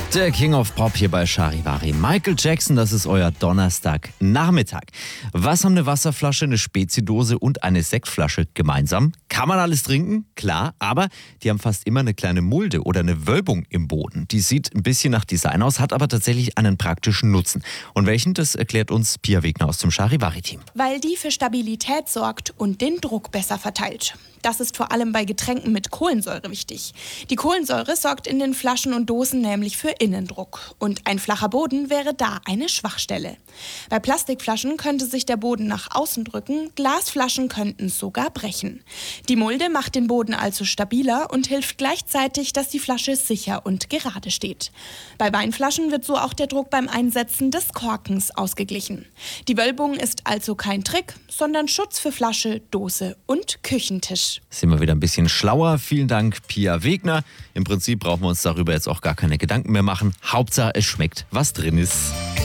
Der King of Pop hier bei Charivari. Michael Jackson, das ist euer Donnerstagnachmittag. Was haben eine Wasserflasche, eine Spezidose und eine Sektflasche gemeinsam? Kann man alles trinken? Klar, aber die haben fast immer eine kleine Mulde oder eine Wölbung im Boden. Die sieht ein bisschen nach Design aus, hat aber tatsächlich einen praktischen Nutzen. Und welchen, das erklärt uns Pia Wegner aus dem Charivari-Team. Weil die für Stabilität sorgt und den Druck besser verteilt. Das ist vor allem bei Getränken mit Kohlensäure wichtig. Die Kohlensäure sorgt in den Flaschen und Dosen nämlich für Innendruck. Und ein flacher Boden wäre da eine Schwachstelle. Bei Plastikflaschen könnte sich der Boden nach außen drücken, Glasflaschen könnten sogar brechen. Die Mulde macht den Boden also stabiler und hilft gleichzeitig, dass die Flasche sicher und gerade steht. Bei Weinflaschen wird so auch der Druck beim Einsetzen des Korkens ausgeglichen. Die Wölbung ist also kein Trick, sondern Schutz für Flasche, Dose und Küchentisch. Sind wir wieder ein bisschen schlauer. Vielen Dank, Pia Wegner. Im Prinzip brauchen wir uns darüber jetzt auch gar keine Gedanken mehr machen. Hauptsache, es schmeckt, was drin ist.